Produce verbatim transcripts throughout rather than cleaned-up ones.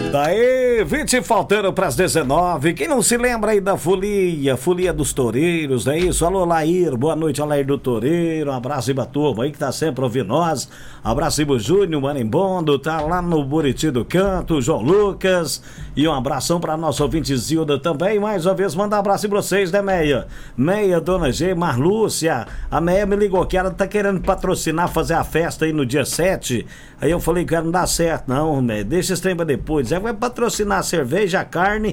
Daí, vinte faltando pras dezenove. Quem não se lembra aí da folia, folia dos toureiros, é isso? Alô, Lair, boa noite, Lair do Toureiro. Um abraço pra turma aí que tá sempre ouvindo nós. Abraço pro Júnior Marimbondo, tá lá no Buriti do Canto, João Lucas. E um abração pra nossa ouvinte Zilda também. Mais uma vez, manda um abraço pra vocês, né, Meia? Meia, Dona G, Marlúcia. A Meia me ligou que ela tá querendo patrocinar, fazer a festa aí no dia sete. Aí eu falei que não dá certo, não, Meia. Deixa esse trem pra depois. Aí vai patrocinar cerveja, carne,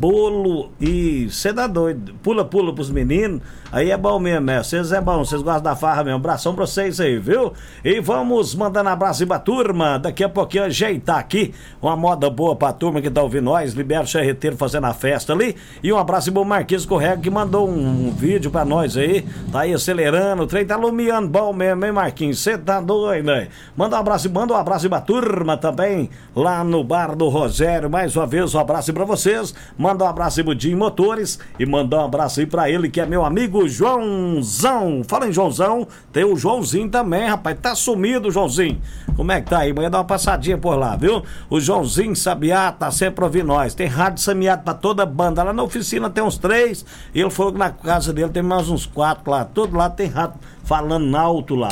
bolo e cê dá doido. Pula, pula pros meninos. Aí é bom mesmo, né? Vocês é bom, vocês gostam da farra mesmo. Abração pra vocês aí, viu? E vamos mandando abraço pra turma. Daqui a pouquinho ajeitar aqui uma moda boa pra turma que tá ouvindo nós. Libera o charreteiro fazendo a festa ali. E um abraço pro Marquinhos Correga que mandou um, um vídeo pra nós aí. Tá aí acelerando. O trem tá lumiando bom mesmo, hein, Marquinhos? Você tá doido, né? Manda um abraço, manda um abraço pra turma também lá no Bar do Rogério. Mais uma vez, um abraço pra vocês. Manda um abraço pro Dinho Motores e manda um abraço aí pra ele que é meu amigo Joãozão. Fala em Joãozão, tem o Joãozinho também, rapaz. Tá sumido, Joãozinho. Como é que tá aí? Amanhã dá uma passadinha por lá, viu? O Joãozinho Sabiá tá sempre ouvindo nós. Tem rádio sabiado pra toda banda. Lá na oficina tem uns três. E ele falou que na casa dele tem mais uns quatro lá. Todo lá tem rádio falando alto lá.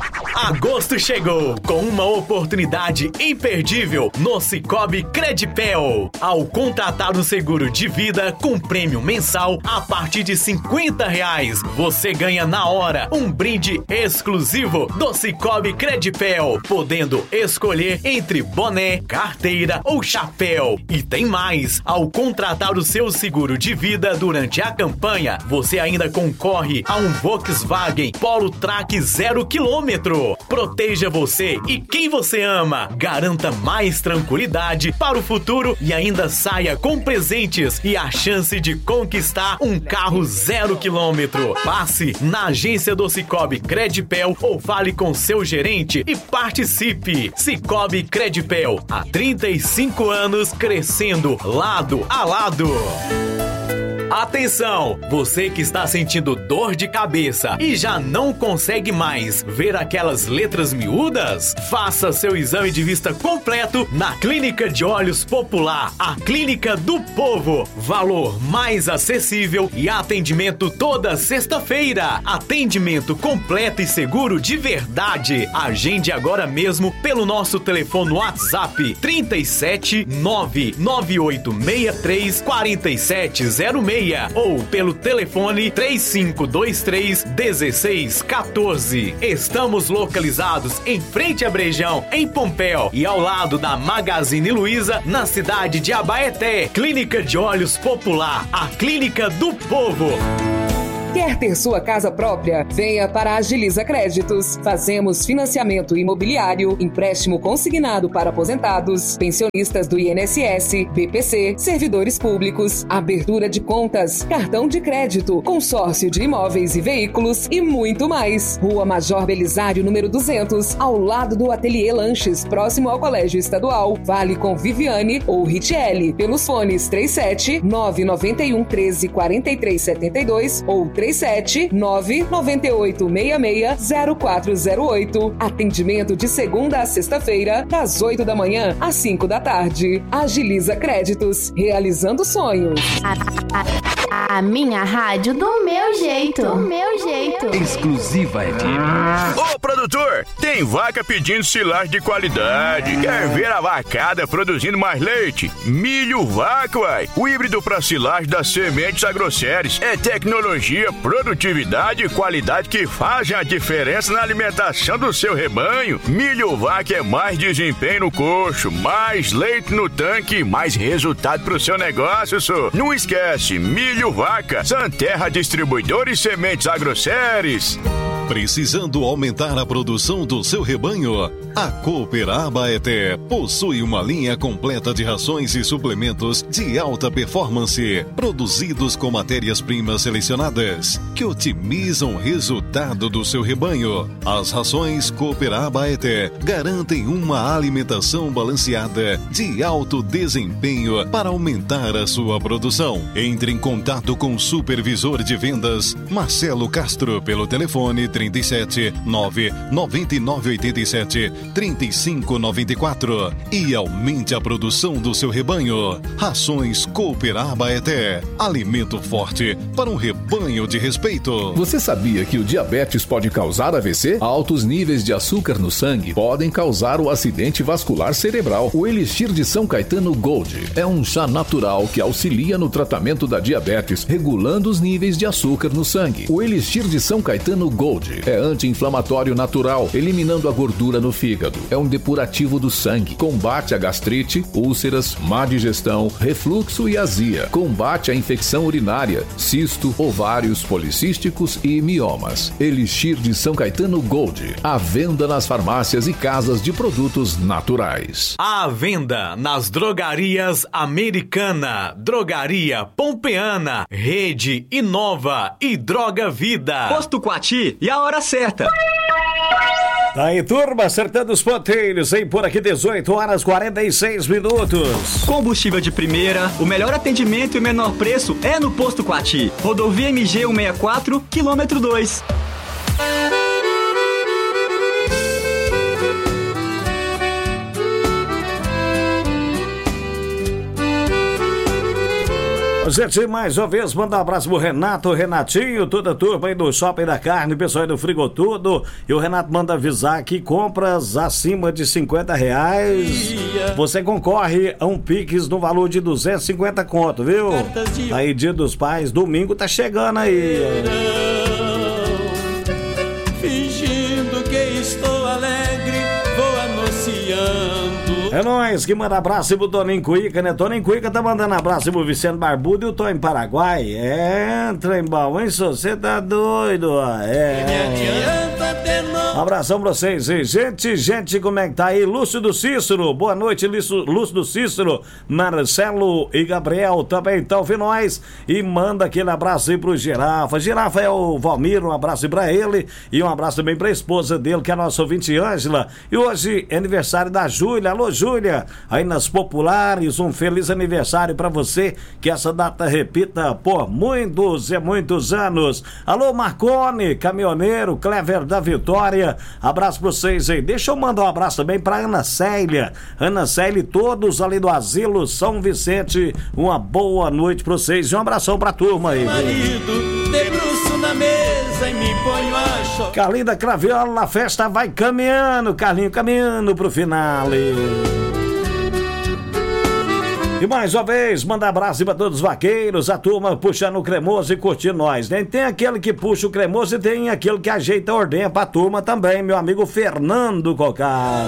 Agosto chegou com uma oportunidade imperdível no Cicobi Credipel. Ao contratar um seguro de vida com prêmio mensal a partir de cinquenta reais, você ganha na hora um brinde exclusivo do Cicobi Credipel, podendo escolher entre boné, carteira ou chapéu. E tem mais, ao contratar o seu seguro de vida durante a campanha, você ainda concorre a um Volkswagen Polo Track zero quilômetro. Proteja você e quem você ama. Garanta mais tranquilidade para o futuro e ainda saia com presentes e a chance de conquistar um carro zero quilômetro. Passe na agência do Cicobi Credipel ou fale com seu gerente e participe. Cicobi Credipel, há trinta e cinco anos crescendo lado a lado. Atenção, você que está sentindo dor de cabeça e já não consegue mais ver aquelas letras miúdas? Faça seu exame de vista completo na Clínica de Olhos Popular, a Clínica do Povo. Valor mais acessível e atendimento toda sexta-feira. Atendimento completo e seguro de verdade. Agende agora mesmo pelo nosso telefone WhatsApp trinta e sete, nove nove oito seis três, quatro sete zero seis ou pelo telefone três cinco dois três, um seis um quatro. Estamos localizados em frente a Brejão, em Pompéu, e ao lado da Magazine Luiza, na cidade de Abaeté. Clínica de Olhos Popular, a Clínica do Povo. Quer ter sua casa própria? Venha para a Agiliza Créditos. Fazemos financiamento imobiliário, empréstimo consignado para aposentados, pensionistas do I N S S, B P C, servidores públicos, abertura de contas, cartão de crédito, consórcio de imóveis e veículos e muito mais. Rua Major Belisário, número duzentos, ao lado do Ateliê Lanches, próximo ao Colégio Estadual. Vale com Viviane ou Richelle, pelos fones trinta e sete, nove nove um, treze, quarenta e três setenta e dois ou trinta e sete, nove nove oito seis seis, zero quatro zero oito. Atendimento de segunda a sexta-feira, das oito da manhã às cinco da tarde. Agiliza Créditos, realizando sonhos. A, a minha rádio do meu jeito. Do meu jeito. Exclusiva F M. Ô produtor, tem vaca pedindo silagem de qualidade. Quer ver a vacada produzindo mais leite? Milho Vaca, uai. O híbrido para silagem das sementes Agroceres. É tecnologia, produtividade e qualidade que fazem a diferença na alimentação do seu rebanho. Milho Vaca é mais desempenho no coxo, mais leite no tanque, mais resultado pro seu negócio, só. Não esquece, Milho Vaca, Santerra Distribuidor e Sementes Agroceres. Precisando aumentar a produção do seu rebanho? A Cooper Abaeté possui uma linha completa de rações e suplementos de alta performance, produzidos com matérias-primas selecionadas, que otimizam o resultado do seu rebanho. As rações Cooper Abaeté garantem uma alimentação balanceada de alto desempenho para aumentar a sua produção. Entre em contato com o supervisor de vendas, Marcelo Castro, pelo telefone trinta e sete, nove nove nove oito sete, três cinco nove quatro e aumente a produção do seu rebanho. Rações Cooperaba Eté, alimento forte para um rebanho de respeito. Você sabia que o diabetes pode causar A V C? Altos níveis de açúcar no sangue podem causar o acidente vascular cerebral. O Elixir de São Caetano Gold é um chá natural que auxilia no tratamento da diabetes, regulando os níveis de açúcar no sangue. O Elixir de São Caetano Gold é anti-inflamatório natural, eliminando a gordura no fígado. É um depurativo do sangue, combate a gastrite, úlceras, má digestão, refluxo e azia. Combate a infecção urinária, cisto, ovários policísticos e miomas. Elixir de São Caetano Gold. À venda nas farmácias e casas de produtos naturais. À venda nas drogarias Americana, Drogaria Pompeana, Rede Inova e Droga Vida. Posto Quati e a hora certa. Tá aí, turma, acertando os ponteiros, hein? Por aqui, dezoito horas e quarenta e seis minutos. Combustível de primeira, o melhor atendimento e o menor preço é no Posto Quati. Rodovia M G cento e sessenta e quatro, quilômetro dois. Gente, mais uma vez, manda um abraço pro Renato, Renatinho, toda a turma aí do Shopping da Carne, pessoal aí do Frigotudo. E o Renato manda avisar que compras acima de cinquenta reais, você concorre a um Pix no valor de duzentos e cinquenta conto, viu? Aí, Dia dos Pais, domingo tá chegando aí. Fingindo que estou alegre, vou anunciando. É nóis que manda abraço pro Toninho Cuica, né? Toninho Cuica tá mandando abraço pro Vicente Barbudo e o Tô em Paraguai. É, trem bom, hein, só? Você tá doido, ó. É. Um abração pra vocês, hein? Gente, gente, como é que tá aí? Lúcio do Cícero, boa noite, Lúcio, Lúcio do Cícero, Marcelo e Gabriel também estão ouvindo nós. E manda aquele abraço aí pro Girafa. Girafa é o Valmir, um abraço aí pra ele. E um abraço também pra esposa dele, que é a nossa ouvinte Ângela. E hoje é aniversário da Júlia. Alô, Júlia, aí nas Populares, um feliz aniversário pra você, que essa data repita por muitos e muitos anos. Alô, Marcone, caminhoneiro, Clever da Vitória, abraço pra vocês aí. Deixa eu mandar um abraço também pra Ana Célia, Ana Célia e todos ali do Asilo São Vicente, uma boa noite pra vocês e um abração pra turma aí. Marido, debruço na mesa e me ponho a chorar. Carlinho da Craviola, a festa vai caminhando, Carlinho caminhando pro final. E mais uma vez, manda abraço para todos os vaqueiros, a turma puxando o cremoso e curtindo nós, né? Tem aquele que puxa o cremoso e tem aquele que ajeita a ordenha pra turma também, meu amigo Fernando Cocar.